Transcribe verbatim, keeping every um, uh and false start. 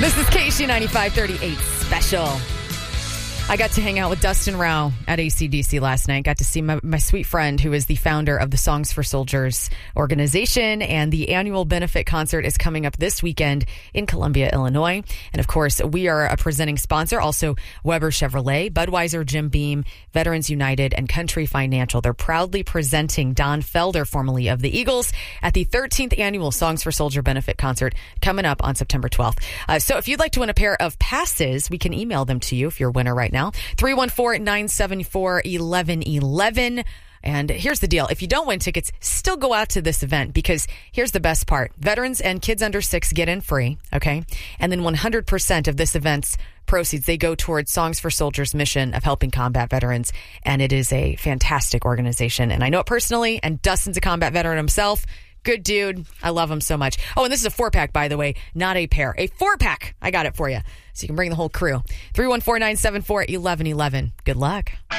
This is K C ninety-five thirty-eight Special. I got to hang out with Dustin Rao at A C D C last night. Got to see my, my sweet friend who is the founder of the Songs for Soldiers organization. And the annual benefit concert is coming up this weekend in Columbia, Illinois. And of course, we are a presenting sponsor. Also, Weber Chevrolet, Budweiser, Jim Beam, Veterans United, and Country Financial. They're proudly presenting Don Felder, formerly of the Eagles, at the thirteenth annual Songs for Soldier benefit concert coming up on September twelfth. Uh, so if you'd like to win a pair of passes, we can email them to you if you're a winner right now. three one four, nine seven four, one one one one. And here's the deal. If you don't win tickets, still go out to this event, because here's the best part. Veterans and kids under six get in free, okay? And then one hundred percent of this event's proceeds, they go towards Songs for Soldiers' mission of helping combat veterans. And it is a fantastic organization. And I know it personally, and Dustin's a combat veteran himself. Good dude. I love him so much. Oh, and this is a four-pack, by the way, not a pair. A four-pack. I got it for you. So you can bring the whole crew. three one four, nine seven four, one one one one. Good luck.